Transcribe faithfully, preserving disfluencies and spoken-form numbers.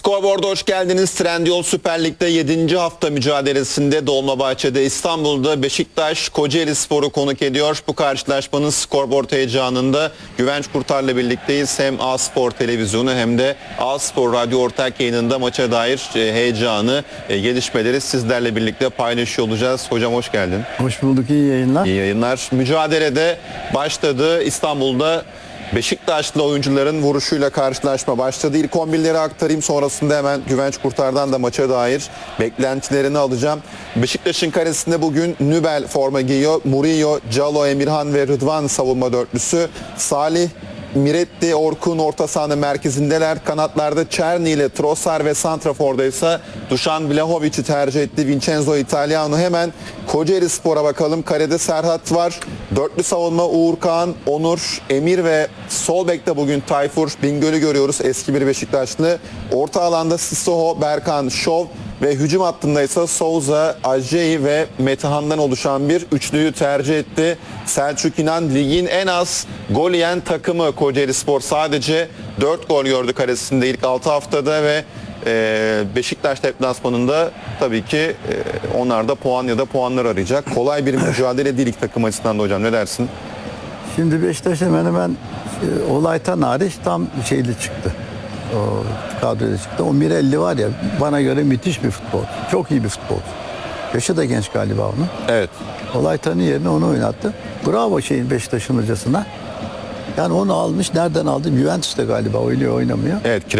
Scoreboard'a hoş geldiniz. Trendyol Süper Lig'de yedinci hafta mücadelesinde Dolmabahçe'de İstanbul'da Beşiktaş Kocaelispor'u konuk ediyor. Bu karşılaşmanın Scoreboard heyecanında Güvenç Kurtar'la birlikteyiz. Hem A-Spor televizyonu hem de A-Spor radyo ortak yayınında maça dair heyecanı, gelişmeleri sizlerle birlikte paylaşıyor olacağız. Hocam hoş geldin. Hoş bulduk, iyi yayınlar. İyi yayınlar. Mücadelede başladı. İstanbul'da Beşiktaşlı oyuncuların vuruşuyla karşılaşma başladı. İlk on birleri aktarayım, sonrasında hemen Güvenç Kurtar'dan da maça dair beklentilerini alacağım. Beşiktaş'ın karesinde bugün Nübel forma giyiyor. Murillo, Calo, Emirhan ve Rıdvan savunma dörtlüsü. Salih, Miretti, Orkun orta sahanın merkezindeler. Kanatlarda Çerni ile Trossard ve Santrafor'da ise Dušan Vlahovic'i tercih etti. Vincenzo Italiano. Hemen Kocaelispor'a bakalım. Karede Serhat var. Dörtlü savunma Uğur Kağan, Onur, Emir ve sol bekte bugün Tayfur Bingöl'ü görüyoruz. Eski bir Beşiktaşlı. Orta alanda Sissoko, Berkan, Şov ve hücum hattında ise Souza, Ajay ve Metehan'dan oluşan bir üçlüyü tercih etti. Selçuk İnan ligin en az gol yiyen takımı Kocaelispor. Sadece dört gol gördü karesinde ilk altı haftada ve Beşiktaş deplasmanında tabii ki onlar da puan ya da puanlar arayacak. Kolay bir mücadele değil ilk takım açısından da hocam, ne dersin? Şimdi Beşiktaş hemen hemen e, Olaytan hariç tam şeyli çıktı. O kadroda çıktı. O Mirelli var ya, bana göre müthiş bir futbol. Çok iyi bir futbol. Yaşı da genç galiba onun. Evet. Olaytan'ın yerine onu oynattı. Bravo şeyin Beşiktaş'ın hocasına. Yani onu almış. Nereden aldı? Juventus'ta galiba oynuyor, oynamıyor. Evet.